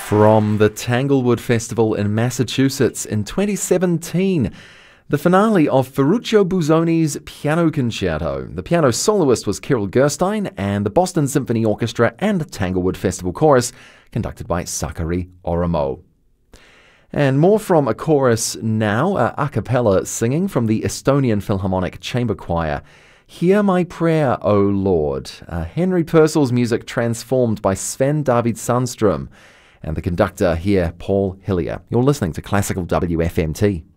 From the Tanglewood Festival in Massachusetts in 2017, the finale of Ferruccio Busoni's Piano Concerto. The piano soloist was Kirill Gerstein, and the Boston Symphony Orchestra and the Tanglewood Festival Chorus, conducted by Sakari Oramo. And more from a chorus now, a cappella singing from the Estonian Philharmonic Chamber Choir. Hear My Prayer, O Lord. Henry Purcell's music transformed by Sven David Sandström. And the conductor here, Paul Hillier. You're listening to Classical WFMT.